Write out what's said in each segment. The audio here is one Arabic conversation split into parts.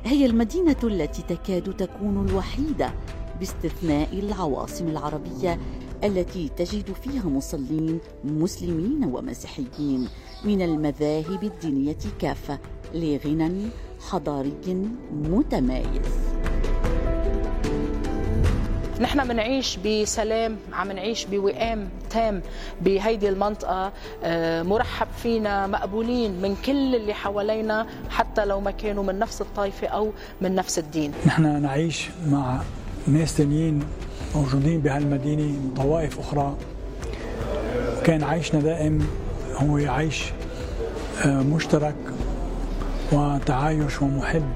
هي المدينة التي تكاد تكون الوحيدة باستثناء العواصم العربية التي تجد فيها مصلين مسلمين ومسيحيين من المذاهب الدينية كافة لغنى حضاري متمايز. نحن منعيش بسلام، عم نعيش بوئام تام بهيدي المنطقة، مرحب فينا، مقبولين من كل اللي حوالينا حتى لو ما كانوا من نفس الطائفة أو من نفس الدين. نحن نعيش مع ناس تانيين موجودين بهالمدينة من طوائف أخرى، كان عيشنا دائم هو عيش مشترك وتعايش ومحب.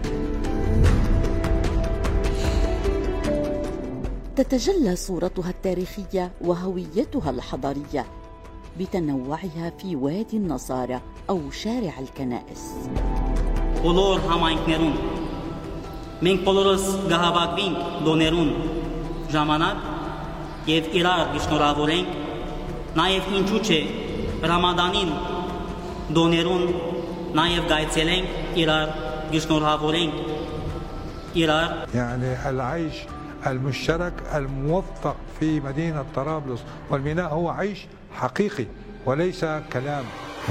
تتجلى صورتها التاريخية وهويتها الحضارية بتنوعها في وادي النصارى أو شارع الكنائس. բոլոր համայնքներում մենք բոլորս գահավակվենք դոներուն ժամանակ եւ իրար գիշնորավորենք, նաեւ ինչու՞ չէ ռամադանին դոներուն նաեւ գայցելենք իրար գիշնորավորենք իրար. يعني العيش المشترك الموثق في مدينة طرابلس والميناء هو عيش حقيقي وليس كلام.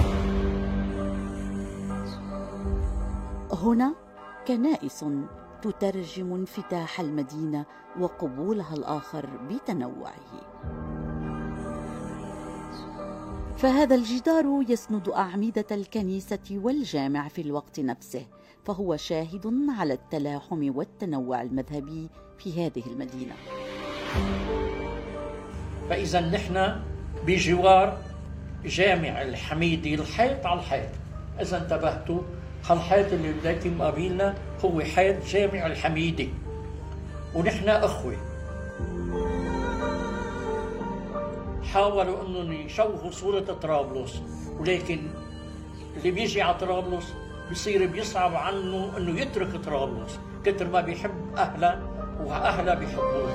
هنا كنائس تترجم انفتاح المدينة وقبولها الآخر بتنوعه. فهذا الجدار يسند أعمدة الكنيسة والجامع في الوقت نفسه، فهو شاهد على التلاحم والتنوع المذهبي في هذه المدينة. فإذا نحن بجوار جامع الحميدي، الحيط على الحيط. إذا انتبهتوا، هالحيط اللي بدايتي مقابلنا هو حيط جامع الحميدي، ونحن أخوة. حاولوا أنهم يشوهوا صورة طرابلس، ولكن اللي بيجي على طرابلس بيصير بيصعب عنه أنه يترك طرابلس كتر ما بيحب أهلا وأهلا بيحبوه.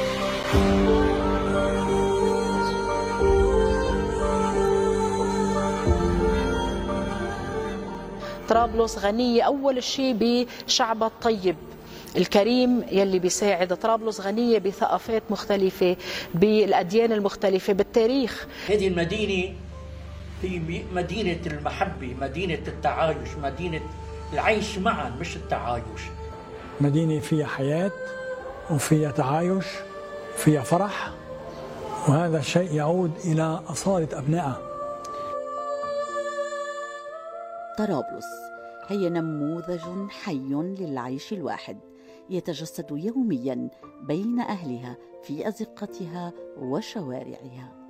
طرابلس غنية أول شيء بشعبها الطيب الكريم يلي بيساعد. طرابلس غنية بثقافات مختلفة، بالأديان المختلفة، بالتاريخ. هذه المدينة هي مدينة المحبة، مدينة التعايش، مدينة العيش معا مش التعايش. مدينة فيها حياة وفيها تعايش وفيها فرح، وهذا الشيء يعود إلى أصالة أبنائها. طرابلس هي نموذج حي للعيش الواحد يتجسد يوميا بين أهلها في أزقتها وشوارعها.